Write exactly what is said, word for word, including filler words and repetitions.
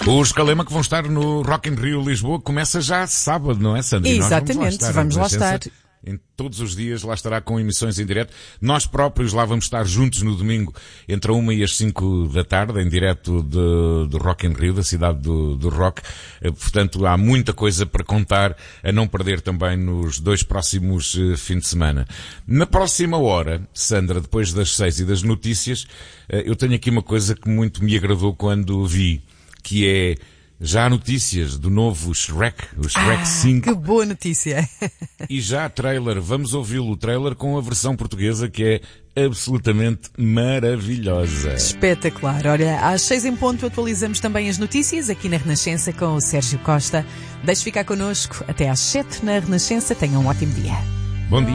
Os Calema que vão estar no Rock in Rio Lisboa começa já sábado, não é, Sandra? Exatamente, vamos lá estar. Vamos lá estar. Em todos os dias lá estará com emissões em direto. Nós próprios lá vamos estar juntos no domingo entre a uma e as cinco da tarde, em direto de, do Rock in Rio, da cidade do, do rock. Portanto, há muita coisa para contar, a não perder também nos dois próximos uh, fins de semana. Na próxima hora, Sandra, depois das seis e das notícias, uh, eu tenho aqui uma coisa que muito me agradou quando vi, que é já há notícias do novo Shrek, o Shrek ah, cinco. Que boa notícia! E já há trailer, vamos ouvi-lo, o trailer com a versão portuguesa que é absolutamente maravilhosa. Espetacular! Olha, às seis em ponto atualizamos também as notícias aqui na Renascença com o Sérgio Costa. Deixe ficar connosco até às sete na Renascença. Tenham um ótimo dia. Bom dia.